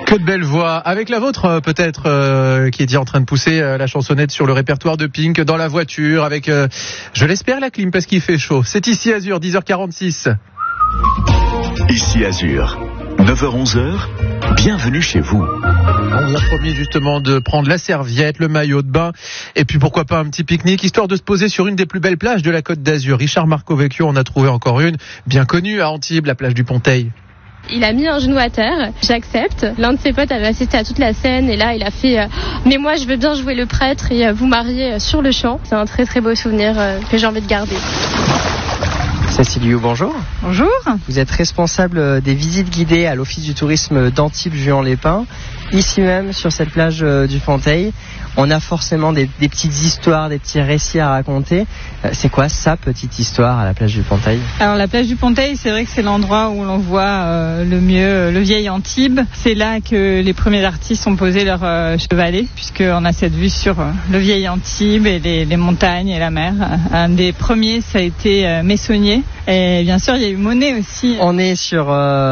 Que de belles voix. Avec la vôtre, peut-être, qui est en train de pousser la chansonnette sur le répertoire de Pink dans la voiture, avec, je l'espère, la clim, parce qu'il fait chaud. C'est Ici Azur, 10h46. Ici Azur, 9h-11h, bienvenue chez vous. On vous a promis justement de prendre la serviette, le maillot de bain, et puis pourquoi pas un petit pique-nique, histoire de se poser sur une des plus belles plages de la Côte d'Azur. Richard Marcovecchio en a trouvé encore une, bien connue à Antibes, la plage du Ponteil. Il a mis un genou à terre, j'accepte. L'un de ses potes avait assisté à toute la scène et là il a fait mais moi je veux bien jouer le prêtre et vous marier sur le champ. C'est un très très beau souvenir que j'ai envie de garder. Cécile Liu, bonjour. Bonjour. Vous êtes responsable des visites guidées à l'Office du tourisme d'Antibes-Juan-les-Pins. Ici même, sur cette plage du Ponteil, on a forcément des petites histoires, des petits récits à raconter. C'est quoi sa petite histoire à la plage du Ponteil ? Alors la plage du Ponteil, c'est vrai que c'est l'endroit où l'on voit le mieux le vieil Antibes. C'est là que les premiers artistes ont posé leur chevalet, puisqu'on a cette vue sur le vieil Antibes et les montagnes et la mer. Un des premiers, ça a été Meissonnier. Et bien sûr, il y a eu Monet aussi. On est sur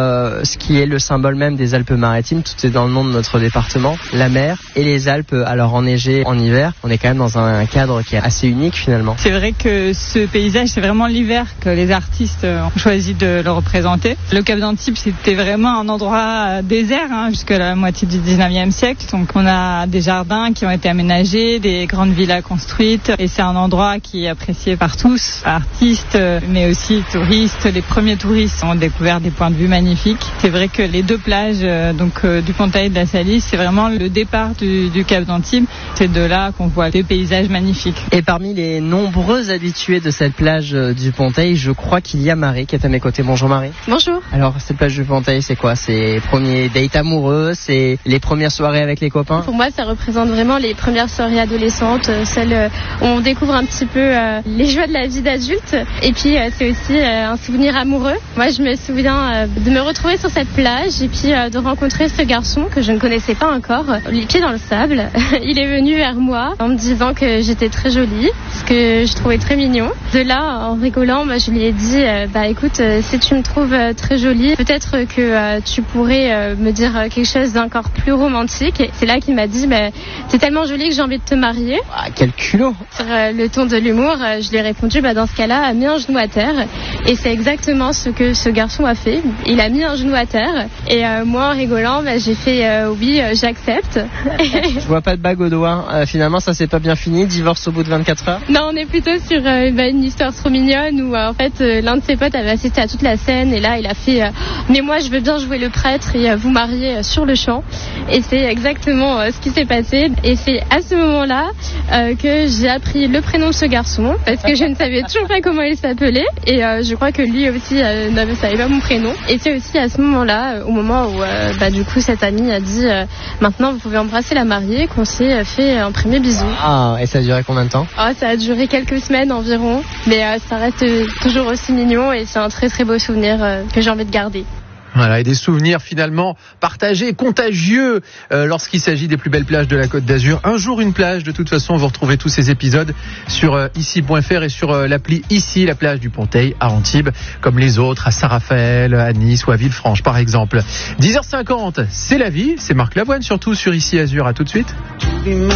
ce qui est le symbole même des Alpes-Maritimes. Tout est dans le nom de notre département, la mer et les Alpes. Alors enneigées en hiver, on est quand même dans un cadre qui est assez unique finalement. C'est vrai que ce paysage, c'est vraiment l'hiver que les artistes ont choisi de le représenter. Le Cap d'Antibes, c'était vraiment un endroit désert jusqu'à la moitié du 19e siècle. Donc on a des jardins qui ont été aménagés, des grandes villas construites. Et c'est un endroit qui est apprécié par tous, artistes, mais aussi touristes. Les premiers touristes ont découvert des points de vue magnifiques. C'est vrai que les deux plages du Ponteil et de la Salis, c'est vraiment le départ du Cap d'Antibes. C'est de là qu'on voit des paysages magnifiques. Et parmi les nombreux habitués de cette plage du Ponteil, je crois qu'il y a Marie qui est à mes côtés. Bonjour Marie. Bonjour. Alors cette plage du Ponteil, c'est quoi ? C'est les premiers dates amoureux, c'est les premières soirées avec les copains ? Pour moi, ça représente vraiment les premières soirées adolescentes, celles où on découvre un petit peu les joies de la vie d'adulte. Et puis c'est aussi un souvenir amoureux. Moi, je me souviens de me retrouver sur cette plage et puis de rencontrer ce garçon que je ne connaissais pas encore, les pieds dans le sable. Il est venu vers moi en me disant que j'étais très jolie, ce que je trouvais très mignon. De là, en rigolant, je lui ai dit écoute, si tu me trouves très jolie, peut-être que tu pourrais me dire quelque chose d'encore plus romantique. Et c'est là qu'il m'a dit t'es tellement jolie que j'ai envie de te marier. Ah, quel culot. Sur le ton de l'humour, je lui ai répondu dans ce cas-là, mets un genou à terre. Et c'est exactement ce que ce garçon a fait. Il a mis un genou à terre et moi en rigolant, j'ai fait oui, j'accepte. Je vois pas de bague au doigt. Finalement, ça s'est pas bien fini. Divorce au bout de 24 heures. Non, on est plutôt sur une histoire trop mignonne où en fait l'un de ses potes avait assisté à toute la scène et là il a fait mais moi je veux bien jouer le prêtre et vous marier sur le champ. Et c'est exactement ce qui s'est passé. Et c'est à ce moment-là que j'ai appris le prénom de ce garçon parce que je ne savais toujours pas comment il s'appelait et je crois que lui aussi ne savait pas mon prénom. Et c'est aussi à ce moment-là, au moment où du coup cette amie a dit maintenant vous pouvez embrasser la mariée, qu'on s'est fait un premier bisou. Ah, et ça a duré combien de temps ? Ça a duré quelques semaines environ, mais ça reste toujours aussi mignon et c'est un très très beau souvenir que j'ai envie de garder. Voilà, et des souvenirs finalement partagés, contagieux lorsqu'il s'agit des plus belles plages de la Côte d'Azur. Un jour une plage, de toute façon vous retrouvez tous ces épisodes sur ici.fr et sur l'appli Ici, la plage du Ponteil à Antibes, comme les autres à Saint-Raphaël, à Nice ou à Villefranche par exemple. 10h50, c'est la vie, c'est Marc Lavoine surtout sur Ici Azur, à tout de suite.